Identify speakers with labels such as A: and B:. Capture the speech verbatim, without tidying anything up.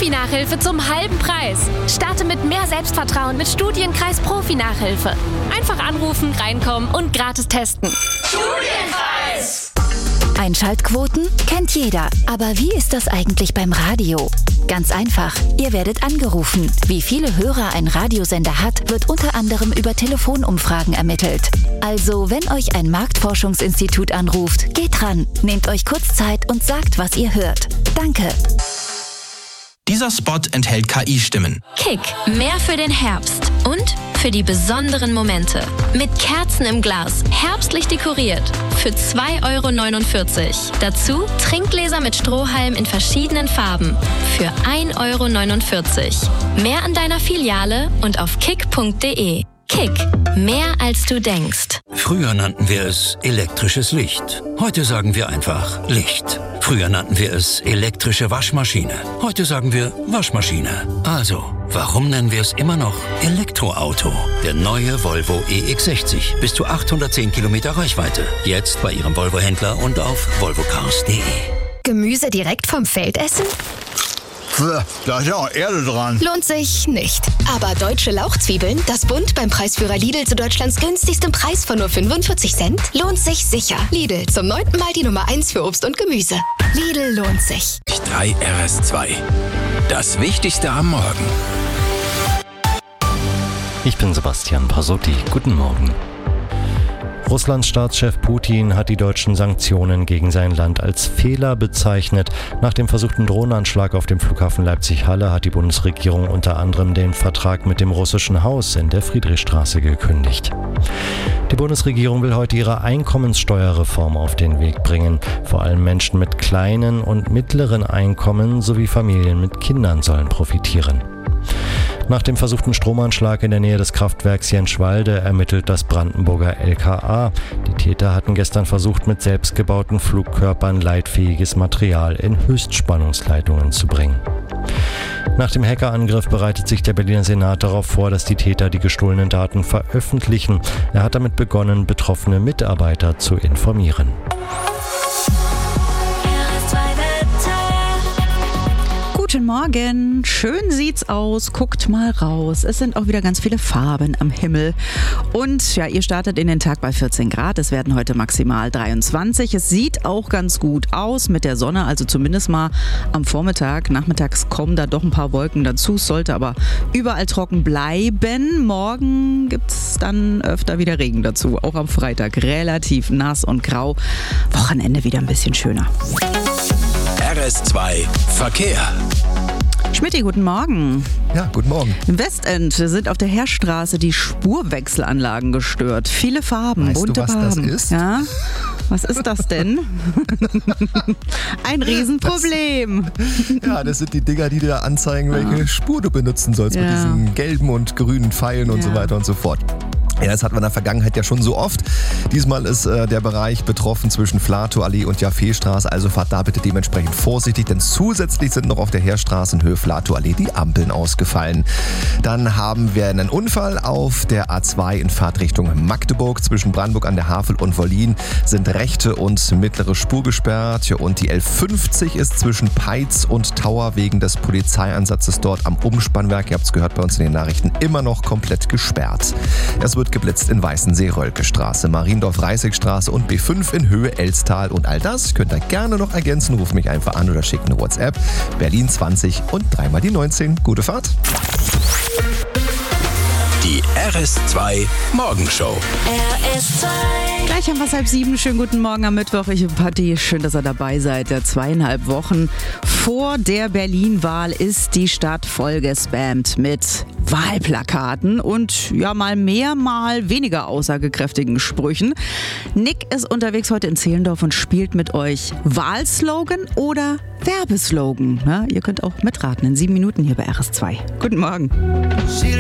A: Profi-Nachhilfe zum halben Preis. Starte mit mehr Selbstvertrauen mit Studienkreis Profi-Nachhilfe. Einfach anrufen, reinkommen und gratis testen.
B: Studienkreis! Einschaltquoten kennt jeder. Aber wie ist das eigentlich beim Radio? Ganz einfach. Ihr werdet angerufen. Wie viele Hörer ein Radiosender hat, wird unter anderem über Telefonumfragen ermittelt. Also, wenn euch ein Marktforschungsinstitut anruft, geht dran, nehmt euch kurz Zeit und sagt, was ihr hört. Danke.
C: Dieser Spot enthält K I-Stimmen.
D: Kick, mehr für den Herbst und für die besonderen Momente. Mit Kerzen im Glas, herbstlich dekoriert. Für zwei Euro neunundvierzig. Dazu Trinkgläser mit Strohhalm in verschiedenen Farben. Für ein Euro neunundvierzig. Mehr an deiner Filiale und auf kick punkt de. Kick, mehr als du denkst.
E: Früher nannten wir es elektrisches Licht. Heute sagen wir einfach Licht. Früher nannten wir es elektrische Waschmaschine. Heute sagen wir Waschmaschine. Also, warum nennen wir es immer noch Elektroauto? Der neue Volvo E X sechzig. Bis zu achthundertzehn Kilometer Reichweite. Jetzt bei Ihrem Volvo-Händler und auf volvo cars punkt de.
B: Gemüse direkt vom Feld essen?
F: Da ist ja auch Erde dran.
B: Lohnt sich nicht. Aber deutsche Lauchzwiebeln, das Bund beim Preisführer Lidl zu Deutschlands günstigstem Preis von nur fünfundvierzig Cent, lohnt sich sicher. Lidl, zum neunten Mal die Nummer eins für Obst und Gemüse. Lidl lohnt sich.
G: drei R S zwei. Das Wichtigste am Morgen.
H: Ich bin Sebastian Pasotti. Guten Morgen. Russlands Staatschef Putin hat die deutschen Sanktionen gegen sein Land als Fehler bezeichnet. Nach dem versuchten Drohnenanschlag auf dem Flughafen Leipzig-Halle hat die Bundesregierung unter anderem den Vertrag mit dem russischen Haus in der Friedrichstraße gekündigt. Die Bundesregierung will heute ihre Einkommenssteuerreform auf den Weg bringen. Vor allem Menschen mit kleinen und mittleren Einkommen sowie Familien mit Kindern sollen profitieren. Nach dem versuchten Stromanschlag in der Nähe des Kraftwerks Jenschwalde ermittelt das Brandenburger L K A. Die Täter hatten gestern versucht, mit selbstgebauten Flugkörpern leitfähiges Material in Höchstspannungsleitungen zu bringen. Nach dem Hackerangriff bereitet sich der Berliner Senat darauf vor, dass die Täter die gestohlenen Daten veröffentlichen. Er hat damit begonnen, betroffene Mitarbeiter zu informieren.
I: Guten Morgen, schön sieht's aus, guckt mal raus. Es sind auch wieder ganz viele Farben am Himmel. Und ja, ihr startet in den Tag bei vierzehn Grad, es werden heute maximal dreiundzwanzig. Es sieht auch ganz gut aus mit der Sonne, also zumindest mal am Vormittag. Nachmittags kommen da doch ein paar Wolken dazu, es sollte aber überall trocken bleiben. Morgen gibt's dann öfter wieder Regen dazu, auch am Freitag relativ nass und grau. Wochenende wieder ein bisschen schöner.
G: R S zwei Verkehr.
I: Schmidti, guten Morgen.
J: Ja, guten Morgen.
I: Im Westend sind auf der Heerstraße die Spurwechselanlagen gestört. Viele Farben,
J: weißt
I: bunte
J: du, was
I: Farben.
J: Das ist?
I: Ja? Was ist das denn? Ein Riesenproblem.
J: Das, ja, das sind die Dinger, die dir anzeigen, welche ja. Spur du benutzen sollst, ja. mit diesen gelben und grünen Pfeilen und ja. so weiter und so fort. Ja, das hatten wir in der Vergangenheit ja schon so oft. Diesmal ist äh, der Bereich betroffen zwischen Flatow-Allee und Jaffe-Straße. Also fahrt da bitte dementsprechend vorsichtig, denn zusätzlich sind noch auf der Heerstraße in Höhe Flatow-Allee die Ampeln ausgefallen. Dann haben wir einen Unfall auf der A zwei in Fahrtrichtung Magdeburg. Zwischen Brandenburg an der Havel und Wollin sind rechte und mittlere Spur gesperrt. Und die L fünfzig ist zwischen Peitz und Tauer wegen des Polizeieinsatzes dort am Umspannwerk, ihr habt es gehört bei uns in den Nachrichten, immer noch komplett gesperrt. Es wird geblitzt in Weißensee-Rölke-Straße, Mariendorf-Reißigstraße und B fünf in Höhe Elstal. Und all das könnt ihr gerne noch ergänzen. Ruft mich einfach an oder schickt eine WhatsApp. Berlin zwanzig und dreimal die neunzehn. Gute Fahrt.
G: Die R S zwei Morgenshow.
I: R S zwei. Gleich haben wir es halb sieben. Schönen guten Morgen am Mittwoch. Ich bin Patti. Schön, dass ihr dabei seid. Der zweieinhalb Wochen vor der Berlin-Wahl ist die Stadt voll gespammt mit Wahlplakaten und ja, mal mehr, mal weniger aussagekräftigen Sprüchen. Nick ist unterwegs heute in Zehlendorf und spielt mit euch Wahlslogan oder Werbeslogan. Ja, ihr könnt auch mitraten in sieben Minuten hier bei R S zwei. Guten Morgen.